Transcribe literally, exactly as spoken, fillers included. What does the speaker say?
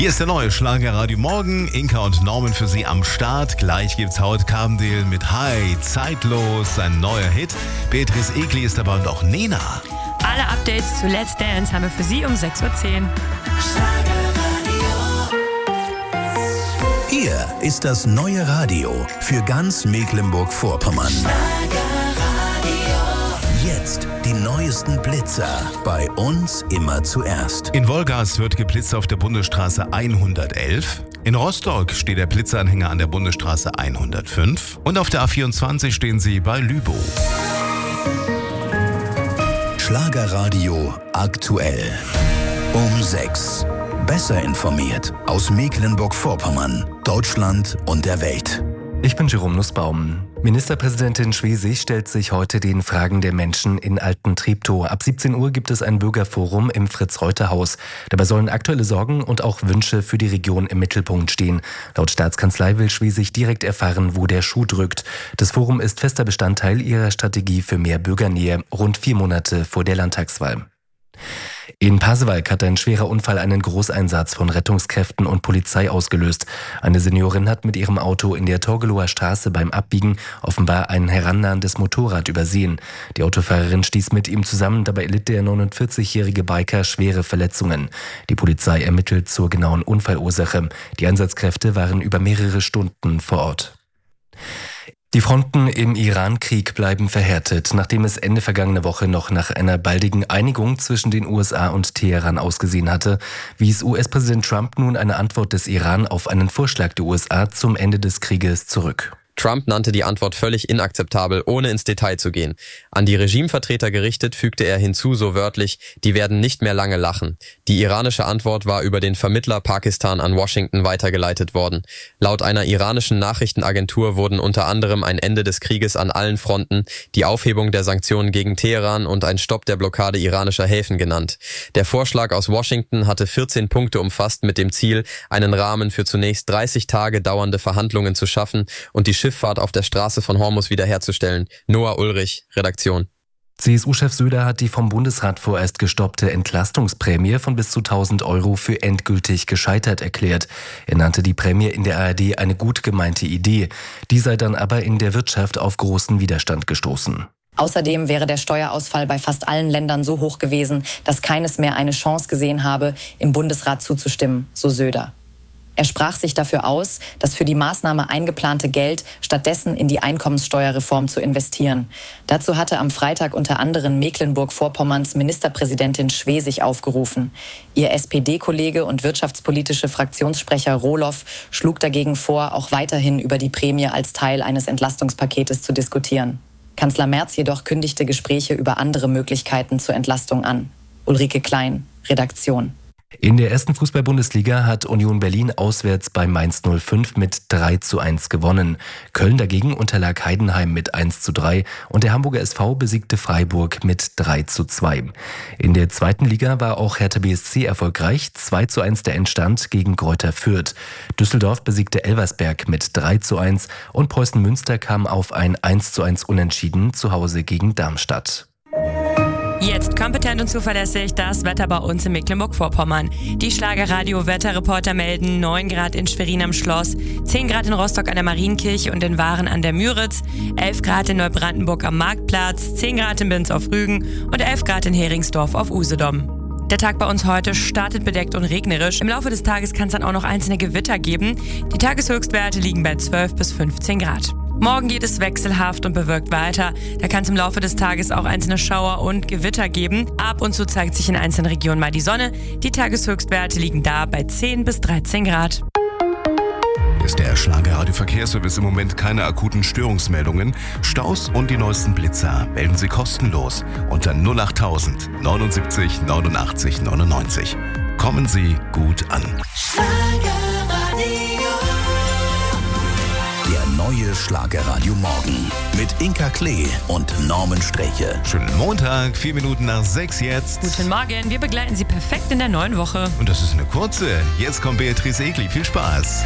Hier ist der neue Schlagerradio Morgen. Inka und Norman für Sie am Start. Gleich gibt's Howard Carpendale mit Hi, zeitlos, ein neuer Hit. Beatrice Egli ist dabei und auch Nena. Alle Updates zu Let's Dance haben wir für Sie um sechs Uhr zehn. Hier ist das neue Radio für ganz Mecklenburg-Vorpommern. Jetzt die neuesten Blitzer. Bei uns immer zuerst. In Wolgast wird geblitzt auf der Bundesstraße hundertelf. In Rostock steht der Blitzeranhänger an der Bundesstraße hundertfünf. Und auf der A vierundzwanzig stehen sie bei Lübow. Schlagerradio aktuell. Um sechs. Besser informiert aus Mecklenburg-Vorpommern, Deutschland und der Welt. Ich bin Jerome Nussbaum. Ministerpräsidentin Schwesig stellt sich heute den Fragen der Menschen in Alten-Treptow. Ab siebzehn Uhr gibt es ein Bürgerforum im Fritz-Reuter-Haus. Dabei sollen aktuelle Sorgen und auch Wünsche für die Region im Mittelpunkt stehen. Laut Staatskanzlei will Schwesig direkt erfahren, wo der Schuh drückt. Das Forum ist fester Bestandteil ihrer Strategie für mehr Bürgernähe, rund vier Monate vor der Landtagswahl. In Pasewalk hat ein schwerer Unfall einen Großeinsatz von Rettungskräften und Polizei ausgelöst. Eine Seniorin hat mit ihrem Auto in der Torgelower Straße beim Abbiegen offenbar ein herannahendes Motorrad übersehen. Die Autofahrerin stieß mit ihm zusammen, dabei erlitt der neunundvierzigjährige Biker schwere Verletzungen. Die Polizei ermittelt zur genauen Unfallursache. Die Einsatzkräfte waren über mehrere Stunden vor Ort. Die Fronten im Iran-Krieg bleiben verhärtet, nachdem es Ende vergangene Woche noch nach einer baldigen Einigung zwischen den U S A und Teheran ausgesehen hatte, wies U S-Präsident Trump nun eine Antwort des Iran auf einen Vorschlag der U S A zum Ende des Krieges zurück. Trump nannte die Antwort völlig inakzeptabel, ohne ins Detail zu gehen. An die Regimevertreter gerichtet fügte er hinzu so wörtlich, die werden nicht mehr lange lachen. Die iranische Antwort war über den Vermittler Pakistan an Washington weitergeleitet worden. Laut einer iranischen Nachrichtenagentur wurden unter anderem ein Ende des Krieges an allen Fronten, die Aufhebung der Sanktionen gegen Teheran und ein Stopp der Blockade iranischer Häfen genannt. Der Vorschlag aus Washington hatte vierzehn Punkte umfasst mit dem Ziel, einen Rahmen für zunächst dreißig Tage dauernde Verhandlungen zu schaffen und die Schifffahrt auf der Straße von Hormuz wiederherzustellen. Noah Ulrich, Redaktion. C S U-Chef Söder hat die vom Bundesrat vorerst gestoppte Entlastungsprämie von bis zu tausend Euro für endgültig gescheitert erklärt. Er nannte die Prämie in der A R D eine gut gemeinte Idee. Die sei dann aber in der Wirtschaft auf großen Widerstand gestoßen. Außerdem wäre der Steuerausfall bei fast allen Ländern so hoch gewesen, dass keines mehr eine Chance gesehen habe, im Bundesrat zuzustimmen, so Söder. Er sprach sich dafür aus, das für die Maßnahme eingeplante Geld stattdessen in die Einkommenssteuerreform zu investieren. Dazu hatte am Freitag unter anderem Mecklenburg-Vorpommerns Ministerpräsidentin Schwesig aufgerufen. Ihr S P D-Kollege und wirtschaftspolitische Fraktionssprecher Rohloff schlug dagegen vor, auch weiterhin über die Prämie als Teil eines Entlastungspaketes zu diskutieren. Kanzler Merz jedoch kündigte Gespräche über andere Möglichkeiten zur Entlastung an. Ulrike Klein, Redaktion. In der ersten Fußball-Bundesliga hat Union Berlin auswärts bei Mainz null fünf mit drei zu eins gewonnen. Köln dagegen unterlag Heidenheim mit eins zu drei und der Hamburger S V besiegte Freiburg mit drei zu zwei. In der zweiten Liga war auch Hertha B S C erfolgreich. zwei zu eins der Endstand gegen Greuther Fürth. Düsseldorf besiegte Elversberg mit drei zu eins und Preußen Münster kam auf ein eins zu eins Unentschieden zu Hause gegen Darmstadt. Jetzt kompetent und zuverlässig das Wetter bei uns in Mecklenburg-Vorpommern. Die Schlagerradio-Wetterreporter melden neun Grad in Schwerin am Schloss, zehn Grad in Rostock an der Marienkirche und in Waren an der Müritz, elf Grad in Neubrandenburg am Marktplatz, zehn Grad in Binz auf Rügen und elf Grad in Heringsdorf auf Usedom. Der Tag bei uns heute startet bedeckt und regnerisch. Im Laufe des Tages kann es dann auch noch einzelne Gewitter geben. Die Tageshöchstwerte liegen bei zwölf bis fünfzehn Grad. Morgen geht es wechselhaft und bewölkt weiter. Da kann es im Laufe des Tages auch einzelne Schauer und Gewitter geben. Ab und zu zeigt sich in einzelnen Regionen mal die Sonne. Die Tageshöchstwerte liegen da bei zehn bis dreizehn Grad. Ist der Schlagerradio-Verkehrsservice im Moment keine akuten Störungsmeldungen? Staus und die neuesten Blitzer melden Sie kostenlos unter null acht tausend neunundsiebzig neunundachtzig neunundneunzig. Kommen Sie gut an. Der neue Schlagerradio Morgen mit Inka Klee und Norman Streche. Schönen Montag, vier Minuten nach sechs jetzt. Guten Morgen, wir begleiten Sie perfekt in der neuen Woche. Und das ist eine kurze. Jetzt kommt Beatrice Egli. Viel Spaß.